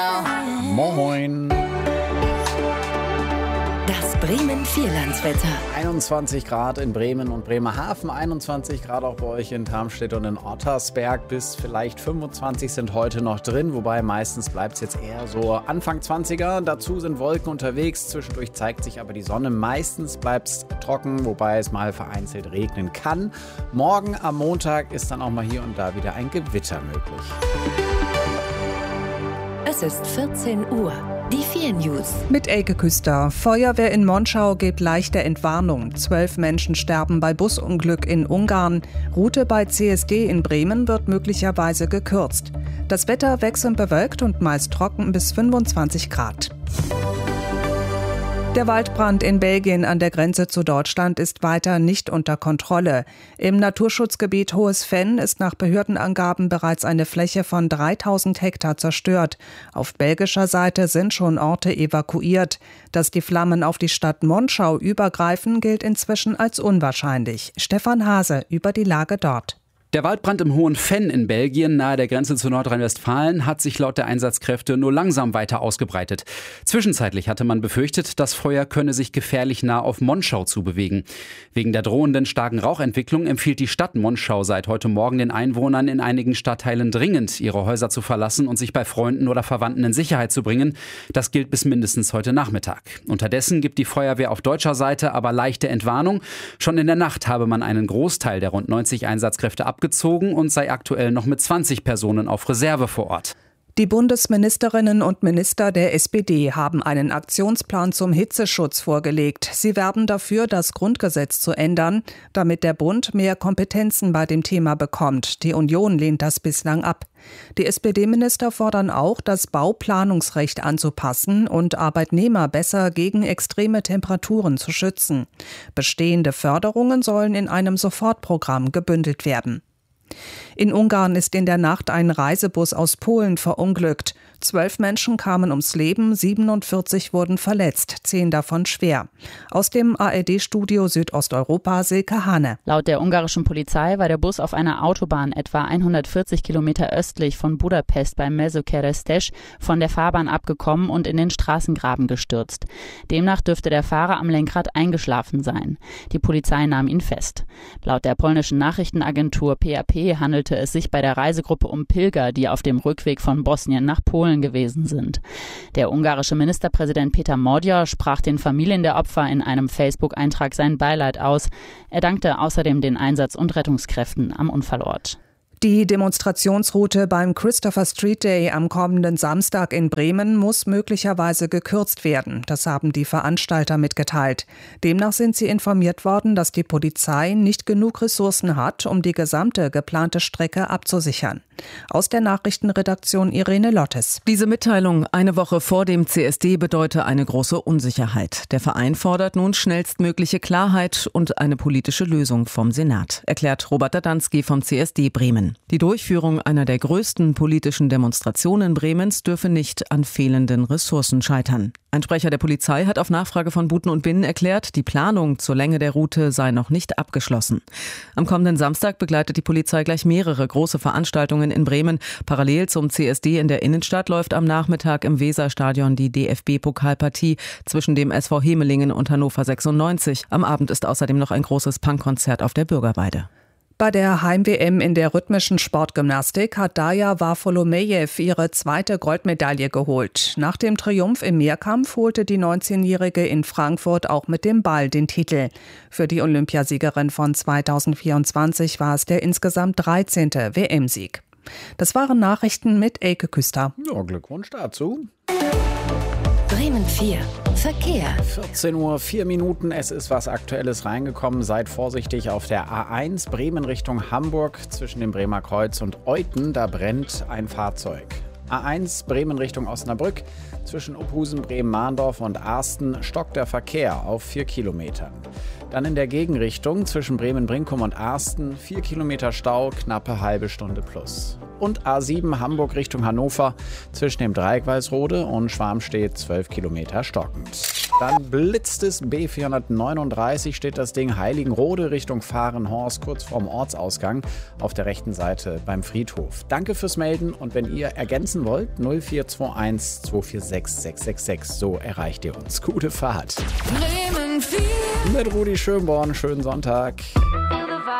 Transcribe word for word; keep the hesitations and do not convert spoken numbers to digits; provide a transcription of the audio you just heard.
Moin. Das Bremen-Vierlandswetter. einundzwanzig Grad in Bremen und Bremerhaven, einundzwanzig Grad auch bei euch in Tarmstedt und in Ottersberg. Bis vielleicht fünfundzwanzig sind heute noch drin, wobei meistens bleibt es jetzt eher so Anfang zwanziger. Dazu sind Wolken unterwegs, zwischendurch zeigt sich aber die Sonne. Meistens bleibt es trocken, wobei es mal vereinzelt regnen kann. Morgen am Montag ist dann auch mal hier und da wieder ein Gewitter möglich. Es ist vierzehn Uhr. Die vier News. Mit Elke Küster. Feuerwehr in Monschau gibt leichte Entwarnung. Zwölf Menschen sterben bei Busunglück in Ungarn. Route bei C S D in Bremen wird möglicherweise gekürzt. Das Wetter wechselnd bewölkt und meist trocken bis fünfundzwanzig Grad. Der Waldbrand in Belgien an der Grenze zu Deutschland ist weiter nicht unter Kontrolle. Im Naturschutzgebiet Hohes Venn ist nach Behördenangaben bereits eine Fläche von dreitausend Hektar zerstört. Auf belgischer Seite sind schon Orte evakuiert. Dass die Flammen auf die Stadt Monschau übergreifen, gilt inzwischen als unwahrscheinlich. Stefan Hase über die Lage dort. Der Waldbrand im Hohen Venn in Belgien, nahe der Grenze zu Nordrhein-Westfalen, hat sich laut der Einsatzkräfte nur langsam weiter ausgebreitet. Zwischenzeitlich hatte man befürchtet, das Feuer könne sich gefährlich nah auf Monschau zubewegen. Wegen der drohenden starken Rauchentwicklung empfiehlt die Stadt Monschau seit heute Morgen den Einwohnern in einigen Stadtteilen dringend, ihre Häuser zu verlassen und sich bei Freunden oder Verwandten in Sicherheit zu bringen. Das gilt bis mindestens heute Nachmittag. Unterdessen gibt die Feuerwehr auf deutscher Seite aber leichte Entwarnung. Schon in der Nacht habe man einen Großteil der rund neunzig Einsatzkräfte abgezogen. gezogen und sei aktuell noch mit zwanzig Personen auf Reserve vor Ort. Die Bundesministerinnen und Minister der S P D haben einen Aktionsplan zum Hitzeschutz vorgelegt. Sie werben dafür, das Grundgesetz zu ändern, damit der Bund mehr Kompetenzen bei dem Thema bekommt. Die Union lehnt das bislang ab. Die S P D-Minister fordern auch, das Bauplanungsrecht anzupassen und Arbeitnehmer besser gegen extreme Temperaturen zu schützen. Bestehende Förderungen sollen in einem Sofortprogramm gebündelt werden. In Ungarn ist in der Nacht ein Reisebus aus Polen verunglückt. Zwölf Menschen kamen ums Leben, siebenundvierzig wurden verletzt, zehn davon schwer. Aus dem A R D-Studio Südosteuropa, Silke Hane. Laut der ungarischen Polizei war der Bus auf einer Autobahn etwa hundertvierzig Kilometer östlich von Budapest bei Mezőkeresztes von der Fahrbahn abgekommen und in den Straßengraben gestürzt. Demnach dürfte der Fahrer am Lenkrad eingeschlafen sein. Die Polizei nahm ihn fest. Laut der polnischen Nachrichtenagentur P A P handelte es sich bei der Reisegruppe um Pilger, die auf dem Rückweg von Bosnien nach Polen gewesen sind. Der ungarische Ministerpräsident Peter Magyar sprach den Familien der Opfer in einem Facebook-Eintrag sein Beileid aus. Er dankte außerdem den Einsatz- und Rettungskräften am Unfallort. Die Demonstrationsroute beim Christopher Street Day am kommenden Samstag in Bremen muss möglicherweise gekürzt werden. Das haben die Veranstalter mitgeteilt. Demnach sind sie informiert worden, dass die Polizei nicht genug Ressourcen hat, um die gesamte geplante Strecke abzusichern. Aus der Nachrichtenredaktion Irene Lottes. Diese Mitteilung eine Woche vor dem C S D bedeute eine große Unsicherheit. Der Verein fordert nun schnellstmögliche Klarheit und eine politische Lösung vom Senat, erklärt Robert Dadanski vom C S D Bremen. Die Durchführung einer der größten politischen Demonstrationen Bremens dürfe nicht an fehlenden Ressourcen scheitern. Ein Sprecher der Polizei hat auf Nachfrage von Buten und Binnen erklärt, die Planung zur Länge der Route sei noch nicht abgeschlossen. Am kommenden Samstag begleitet die Polizei gleich mehrere große Veranstaltungen in Bremen. Parallel zum C S D in der Innenstadt läuft am Nachmittag im Weserstadion die D F B-Pokalpartie zwischen dem S V Hemelingen und Hannover sechsundneunzig. Am Abend ist außerdem noch ein großes Punkkonzert auf der Bürgerweide. Bei der Heim-W M in der rhythmischen Sportgymnastik hat Daja Varfolomejew ihre zweite Goldmedaille geholt. Nach dem Triumph im Mehrkampf holte die neunzehnjährige in Frankfurt auch mit dem Ball den Titel. Für die Olympiasiegerin von zweitausendvierundzwanzig war es der insgesamt dreizehnte W M-Sieg. Das waren Nachrichten mit Elke Küster. Ja, Glückwunsch dazu. Bremen vier. Verkehr. vierzehn Uhr vier Minuten, es ist was Aktuelles reingekommen. Seid vorsichtig auf der A eins Bremen Richtung Hamburg zwischen dem Bremer Kreuz und Euthen. Da brennt ein Fahrzeug. A eins Bremen Richtung Osnabrück zwischen Ophusen, Bremen-Mahndorf und Arsten stockt der Verkehr auf vier Kilometern. Dann in der Gegenrichtung zwischen Bremen-Brinkum und Arsten vier Kilometer Stau, knappe halbe Stunde plus. Und A sieben Hamburg Richtung Hannover zwischen dem Dreieck Walsrode und Schwarmstedt zwölf Kilometer stockend. Dann blitzt es B vierhundertneununddreißig, steht das Ding Heiligenrode Richtung Fahrenhorst, kurz vorm Ortsausgang auf der rechten Seite beim Friedhof. Danke fürs Melden und wenn ihr ergänzen wollt, null vier zwei eins zwei vier sechs sechs sechs sechs, so erreicht ihr uns. Gute Fahrt. Bremen vier. Mit Rudi Schönborn, schönen Sonntag.